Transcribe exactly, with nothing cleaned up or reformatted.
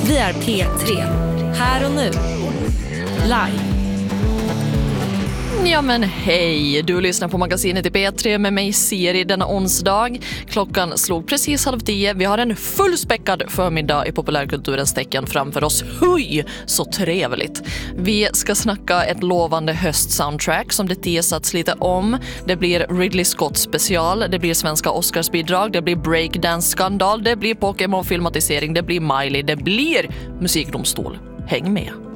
Vi är P tre. Här och nu. Live. Ja men hej, du lyssnar på magasinet i P tre med mig Siri denna onsdag. Klockan slog precis halv tio. Vi har en fullspäckad förmiddag i populärkulturens tecken framför oss. Hui, så trevligt. Vi ska snacka ett lovande höstsoundtrack som det teasats lite om. Det blir Ridley Scott special, det blir svenska Oscarsbidrag, det blir breakdance-skandal, det blir Pokémon-filmatisering, det blir Miley, det blir musikdomstol. Häng med!